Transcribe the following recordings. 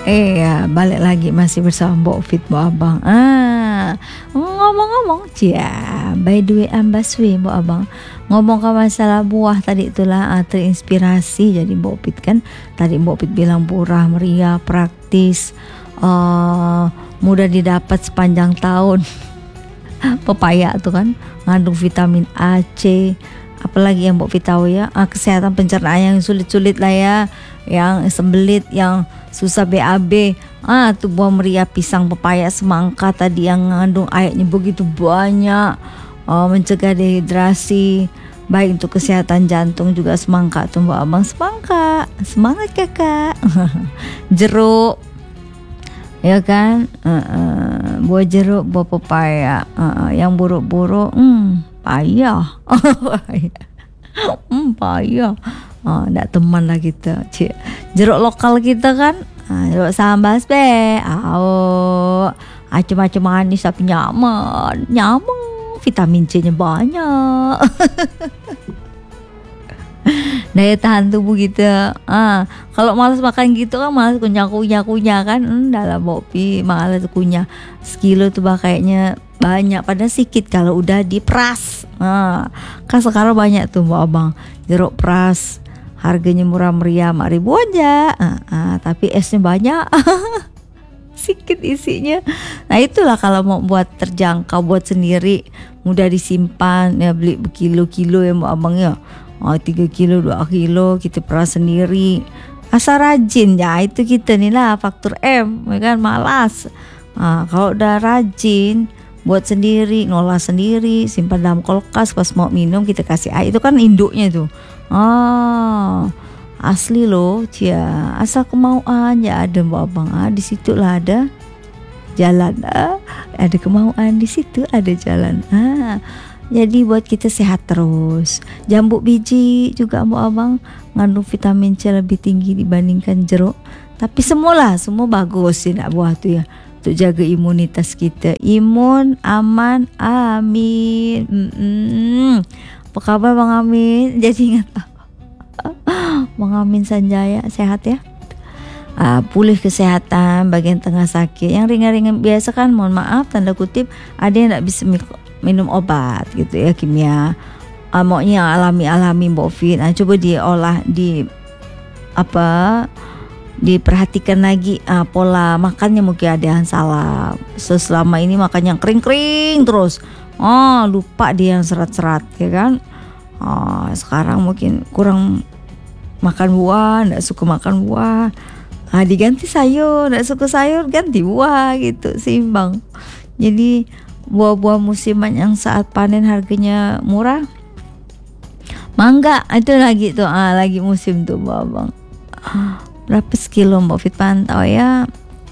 Iya, balik lagi masih bersama Mbok Fit Mbok Abang. Ngomong-ngomong, by the way Ambaswe Mbok Abang. Ngomong ke masalah buah tadi itulah terinspirasi jadi Mbok Fit kan. Tadi Mbok Fit bilang murah, meriah, praktis, mudah didapat sepanjang tahun. Pepaya tuh kan ngandung vitamin A, C. Apalagi yang Mbok Fit tahu ya, kesehatan pencernaan yang sulit-sulit lah ya, yang sembelit, yang susah BAB. Tuh buah meriah, pisang, pepaya, semangka tadi yang mengandung airnya begitu banyak, mencegah dehidrasi, baik untuk kesehatan jantung juga semangka tuh Mbak Abang. Semangka, semangat kakak. Jeruk, ya kan, buah jeruk, buah pepaya, yang buruk-buruk, payah. Payah. Ndak teman lah kita. Jeruk lokal kita kan, jeruk sambas be. Macam-macam manis tapi nyaman, vitamin C-nya banyak. Daya tahan tubuh kita. Kalau malas makan gitu kan, malas kunyah kan, dalam bopi malas kunyah. Sekilo tuh kayaknya banyak, padahal sedikit kalau udah diperas. Kan sekarang banyak tuh Mbak Abang jeruk peras, harganya murah meriah, 4.000 aja. Tapi esnya banyak. Sedikit isinya. Nah itulah kalau mau buat terjangkau, buat sendiri, mudah disimpan ya, beli berkilo-kilo ya Mbak Abang ya. 3 kilo, 2 kilo kita peras sendiri. Asal rajin ya, itu kita nih lah faktor M, ya kan, malas. Kalau udah rajin, buat sendiri, ngolah sendiri, simpan dalam kulkas, pas mau minum kita kasih air. Itu kan induknya tuh. Asli loh, asal kemauan ya ada Mbak Abang. Di situ lah ada jalan. Ada kemauan, di situ ada jalan. Jadi buat kita sehat terus. Jambu biji juga Mbak Abang ngandung vitamin C lebih tinggi dibandingkan jeruk. Tapi semua bagus ya buah tuh ya, untuk jaga imunitas kita. Imun aman, amin. Apa kabar Bang Amin? Jadi ingat Bang Amin Sanjaya sehat ya. Pulih kesehatan bagian tengah sakit. Yang ringan-ringan biasa kan, mohon maaf tanda kutip, ada yang tidak bisa minum obat gitu ya, kimia. Maunya yang alami Mbok Fit. Coba diolah, diperhatikan lagi pola makannya, mungkin ada yang salah. Selama ini makan yang kering-kering terus, lupa dia yang serat-serat ya kan. Sekarang mungkin kurang makan buah, nggak suka makan buah, diganti sayur. Nggak suka sayur, ganti buah gitu, seimbang. Jadi buah-buah musiman yang saat panen harganya murah, mangga itu lagi tuh, lagi musim tuh Mbak Abang. Berapa sekilo Mbak Fit pantau ya,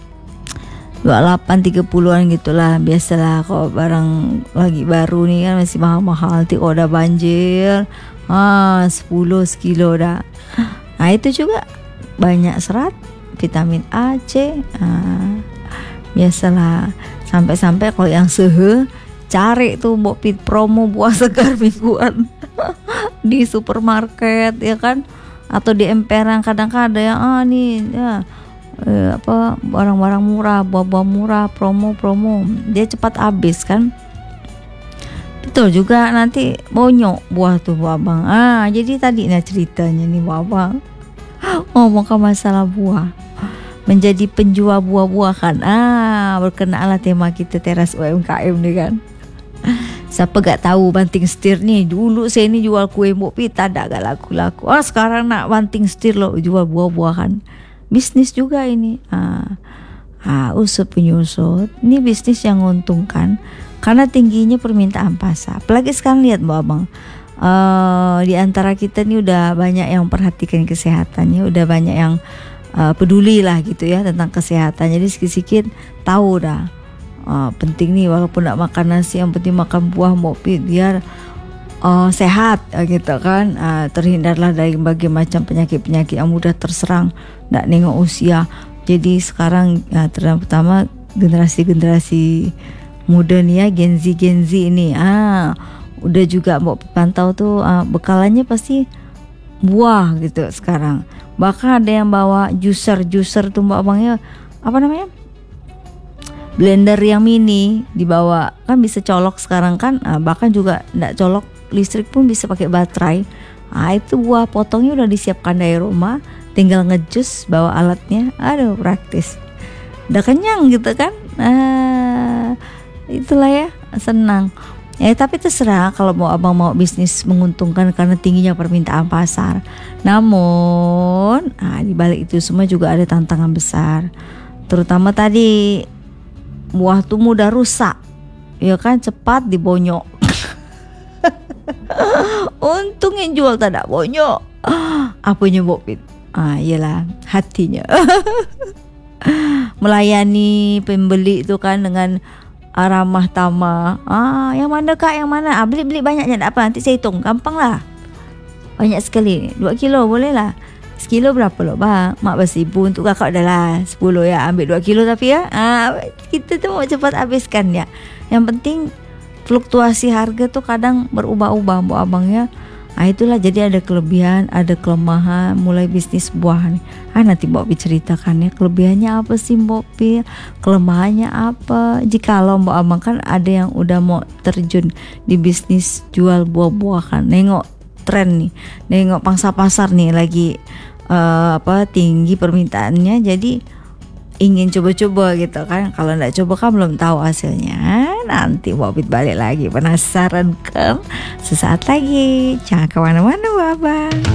28 30-an gitulah. Biasalah kalau barang lagi baru nih kan masih mahal-mahal. Nanti kalau udah banjir 10 sekilo dah. Nah itu juga banyak serat, vitamin A, C. Biasalah. Sampai-sampai kalau yang cari tuh Mbok Fit promo buah segar mingguan di supermarket ya kan, atau di emperan. Kadang-kadang yang nih ya, barang-barang murah, buah-buah murah, promo, dia cepat habis kan. Betul juga, nanti bonyok buah tuh Mbak Abang. Jadi tadi ceritanya nih Mbak Abang ngomong ke masalah buah, menjadi penjual buah-buahan. Berkenaan lah tema kita teras UMKM nih kan. Siapa gak tahu banting setir nih, dulu saya ini jual kue Mbok Fit, ada gak laku-laku. Sekarang nak banting setir loh, jual buah-buahan. Bisnis juga ini. Usut penyusut. Ini bisnis yang menguntungkan karena tingginya permintaan pasar. Apalagi sekarang lihat Mbak Abang, di antara kita nih udah banyak yang perhatikan kesehatannya, udah banyak yang peduli lah gitu ya tentang kesehatan. Jadi sedikit-sedikit tahu dah penting nih, walaupun gak makan nasi, yang penting makan buah Mbok Fit biar sehat gitu kan. Terhindarlah dari berbagai macam penyakit-penyakit yang mudah terserang, gak nengok usia. Jadi sekarang terutama generasi muda nih ya, Gen Z ini udah juga Mbok pantau tuh, bekalannya pasti buah gitu sekarang. Bahkan ada yang bawa juicer tuh Mbak Abangnya, apa namanya, blender yang mini dibawa, kan bisa colok sekarang kan. Bahkan juga enggak colok listrik pun bisa pakai baterai. Itu buah potongnya udah disiapkan dari rumah, tinggal ngejus bawa alatnya. Aduh, praktis, udah kenyang gitu kan. Itulah ya, senang. Tapi terserah kalau mau abang mau bisnis menguntungkan karena tingginya permintaan pasar. Namun di balik itu semua juga ada tantangan besar. Terutama tadi buah tuh mudah rusak, ya kan, cepat dibonyok. Untung yang jual tak ada bonyok. Apanya Mbok Pit? Iyalah hatinya. Melayani pembeli itu kan dengan ramah tamah. Yang mana kak, yang mana? Beli banyaknya tak apa, nanti saya hitung, gampang lah. Banyak sekali, 2 kilo boleh lah. Sekilo berapa loh bang? Mak beribu, untuk kakak adalah 10 ya, ambil 2 kilo tapi ya. Kita tuh mau cepat habiskan ya. Yang penting fluktuasi harga tuh kadang berubah-ubah Mbok Abang ya. Itulah, jadi ada kelebihan, ada kelemahan mulai bisnis buah nih. Nanti Mbok Pi ceritakan ya, kelebihannya apa sih Mbok Pi, kelemahannya apa. Jikalau Mbok Abang kan ada yang udah mau terjun di bisnis jual buah-buahan, nengok tren nih, nengok pangsa pasar nih lagi tinggi permintaannya, jadi ingin coba-coba gitu kan. Kalau enggak coba kan belum tahu hasilnya. Nanti Mbok Pit balik lagi, penasaran kan? Sesaat lagi, jangan kemana-mana Abang.